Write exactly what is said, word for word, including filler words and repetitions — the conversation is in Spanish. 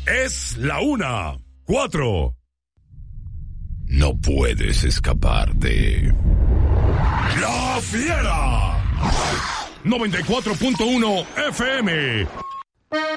Es la una. Cuatro. No puedes escapar de... ¡La Fiera! noventa y cuatro punto uno F M.